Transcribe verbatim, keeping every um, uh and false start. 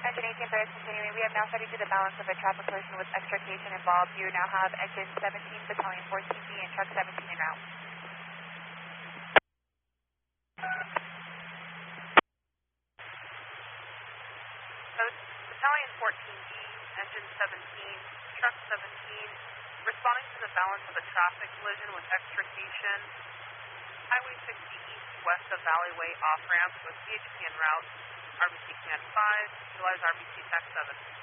Engine eighteen Paris continuing. We have now studied to the balance of a traffic collision with extrication involved. You now have engine seventeen, battalion fourteen B, and truck seventeen en route. So, battalion fourteen B, engine seventeen, truck seventeen, responding to the balance of a traffic collision with extrication. Highway sixty east west of Valley Way off ramp with C H P en route. R B C command five, utilize R B C TAC seven.